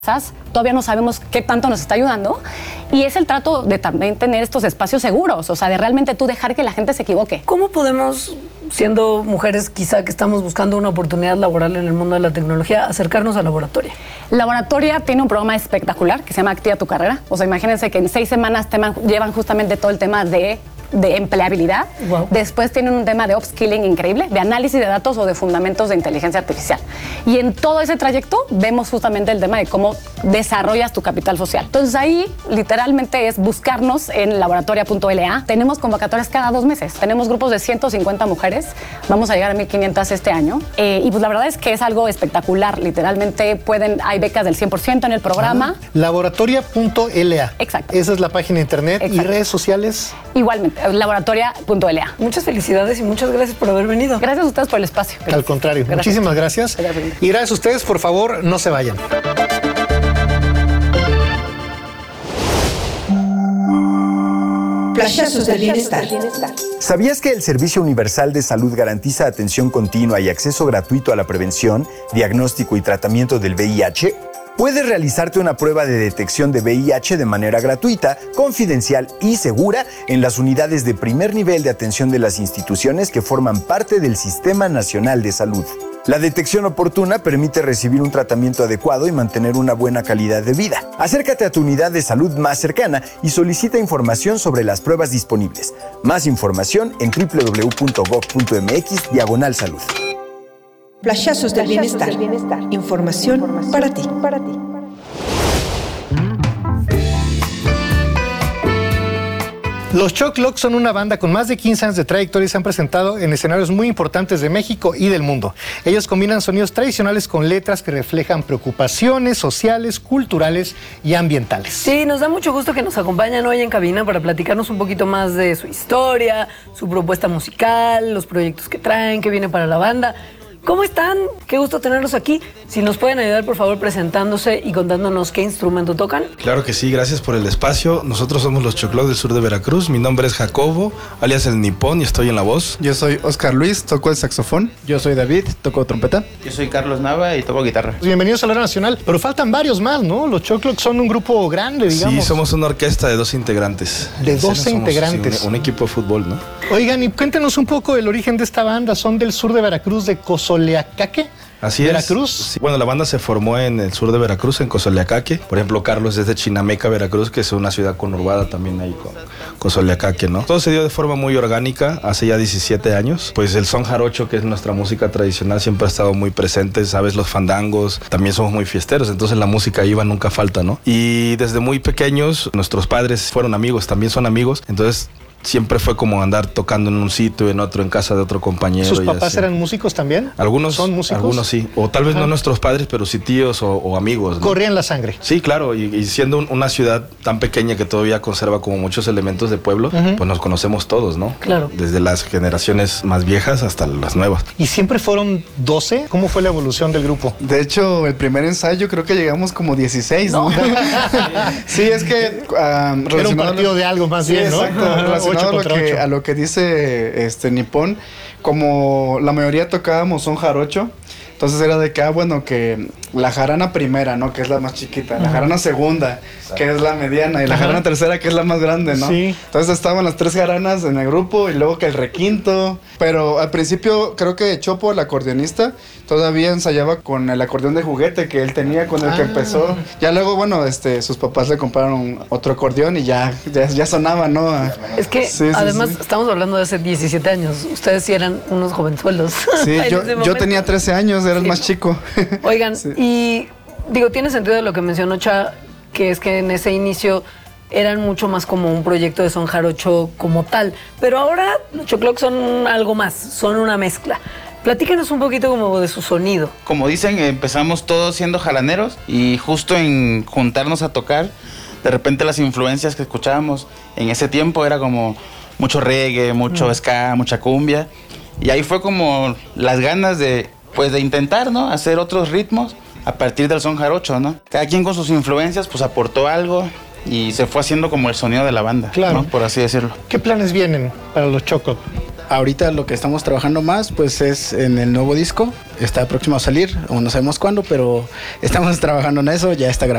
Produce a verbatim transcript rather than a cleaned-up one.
Todavía no sabemos qué tanto nos está ayudando y es el trato de también tener estos espacios seguros, o sea, de realmente tú dejar que la gente se equivoque. ¿Cómo podemos, siendo mujeres quizá que estamos buscando una oportunidad laboral en el mundo de la tecnología, acercarnos a Laboratoria? Laboratoria tiene un programa espectacular que se llama Activa tu Carrera. O sea, imagínense que en seis semanas teman, llevan justamente todo el tema de de empleabilidad. Wow. Después tienen un tema de upskilling increíble, de análisis de datos o de fundamentos de inteligencia artificial. Y en todo ese trayecto vemos justamente el tema de cómo desarrollas tu capital social. Entonces ahí literalmente es buscarnos en laboratoria punto L A. Tenemos convocatorias cada dos meses. Tenemos grupos de ciento cincuenta mujeres. Vamos a llegar a mil quinientas este año. Eh, y pues la verdad es que es algo espectacular. Literalmente pueden, hay becas del cien por ciento en el programa. Ah, laboratoria punto L A. Exacto. Esa es la página de internet. Exacto. ¿Y redes sociales? Igualmente. laboratoria punto L A. Muchas felicidades y muchas gracias por haber venido. Gracias a ustedes por el espacio. Gracias. Al contrario, gracias. Muchísimas gracias. gracias. Y gracias a ustedes, por favor, no se vayan. Flashazos del bienestar. ¿Sabías que el Servicio Universal de Salud garantiza atención continua y acceso gratuito a la prevención, diagnóstico y tratamiento del V I H? Puedes realizarte una prueba de detección de V I H de manera gratuita, confidencial y segura en las unidades de primer nivel de atención de las instituciones que forman parte del Sistema Nacional de Salud. La detección oportuna permite recibir un tratamiento adecuado y mantener una buena calidad de vida. Acércate a tu unidad de salud más cercana y solicita información sobre las pruebas disponibles. Más información en doble u doble u doble u punto gob punto m x diagonal salud. Flashazos del bienestar. Información, Información para ti. Para ti. Los Choclock son una banda con más de quince años de trayectoria y se han presentado en escenarios muy importantes de México y del mundo. Ellos combinan sonidos tradicionales con letras que reflejan preocupaciones sociales, culturales y ambientales. Sí, nos da mucho gusto que nos acompañen hoy en cabina para platicarnos un poquito más de su historia, su propuesta musical, los proyectos que traen, qué viene para la banda. ¿Cómo están? Qué gusto tenerlos aquí. Si nos pueden ayudar, por favor, presentándose y contándonos qué instrumento tocan. Claro que sí, gracias por el espacio. Nosotros somos los Choclock del sur de Veracruz. Mi nombre es Jacobo, alias el Nipón, y estoy en la voz. Yo soy Oscar Luis, toco el saxofón. Yo soy David, toco trompeta. Yo soy Carlos Nava y toco guitarra. Bienvenidos a la Hora Nacional, pero faltan varios más, ¿no? Los Choclock son un grupo grande, digamos. Sí, somos una orquesta de doce integrantes. De doce somos, integrantes. Sí, un, un equipo de fútbol, ¿no? Oigan, y cuéntenos un poco el origen de esta banda. Son del sur de Veracruz, de Cozoleacaque. Así Veracruz. es. Sí. Bueno, la banda se formó en el sur de Veracruz, en Cozoleacaque. Por ejemplo, Carlos es de Chinameca, Veracruz, que es una ciudad conurbada también ahí con Cozoleacaque, ¿no? Todo se dio de forma muy orgánica hace ya diecisiete años. Pues el son jarocho, que es nuestra música tradicional, siempre ha estado muy presente, ¿sabes? Los fandangos, también somos muy fiesteros, entonces la música iba, nunca falta, ¿no? Y desde muy pequeños, nuestros padres fueron amigos, también son amigos, entonces siempre fue como andar tocando en un sitio, en otro, en casa de otro compañero. ¿Sus papás eran músicos también? Algunos son músicos. Algunos sí. O tal vez Ajá. no nuestros padres, pero sí tíos o, o amigos, ¿no? Corrían la sangre. Sí, claro. Y, y siendo un, una ciudad tan pequeña que todavía conserva como muchos elementos de pueblo, uh-huh. pues nos conocemos todos, ¿no? Claro. Desde las generaciones más viejas hasta las nuevas. ¿Y siempre fueron doce? ¿Cómo fue la evolución del grupo? De hecho, el primer ensayo creo que llegamos como dieciséis, ¿no? ¿no? Sí, es que... Um, Era un partido de algo más sí, bien, ¿no? Exacto. Relacionado a lo que... A lo que dice este Nipón, como la mayoría tocábamos son jarocho, entonces era de que, ah, bueno, que la jarana primera, ¿no? Que es la más chiquita, la jarana segunda, que es la mediana, y la Ajá. jarana tercera, que es la más grande, ¿no? Sí. Entonces estaban las tres jaranas en el grupo, y luego que el requinto, pero al principio creo que Chopo, el acordeonista, todavía ensayaba con el acordeón de juguete que él tenía, con el ah. que empezó. Ya luego, bueno, este, sus papás le compraron otro acordeón y ya, ya, ya sonaba, ¿no? Es que, sí, además, sí, sí. estamos hablando de hace diecisiete años, ustedes sí eran unos jovenzuelos. Sí, yo, yo tenía trece años, era sí. el más chico. Oigan, sí. y digo, tiene sentido lo que mencionó Cha, que es que en ese inicio eran mucho más como un proyecto de son jarocho como tal, pero ahora los Choclock son algo más, son una mezcla. Platícanos un poquito como de su sonido. Como dicen, empezamos todos siendo jalaneros y justo en juntarnos a tocar, de repente las influencias que escuchábamos en ese tiempo era como mucho reggae, mucho mm. ska, mucha cumbia, y ahí fue como las ganas de pues de intentar, ¿no? Hacer otros ritmos a partir del son jarocho, ¿no? Cada quien con sus influencias pues aportó algo y se fue haciendo como el sonido de la banda, claro. ¿no? Por así decirlo. ¿Qué planes vienen para los Choclock? Ahorita lo que estamos trabajando más pues es en el nuevo disco. Está próximo a salir, aún no sabemos cuándo, pero estamos trabajando en eso, ya está grabado.